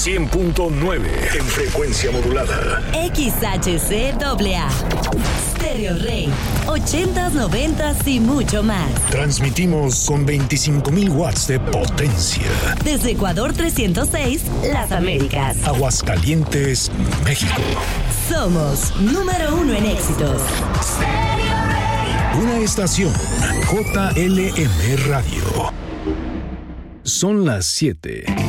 100.9 en frecuencia modulada. XHCAA. Stereo Rey. 80s, 90s y mucho más. Transmitimos con 25,000 watts de potencia. Desde Ecuador 306, Las Américas. Aguascalientes, México. Somos número 1 en éxitos. Una estación JLM Radio. Son las 7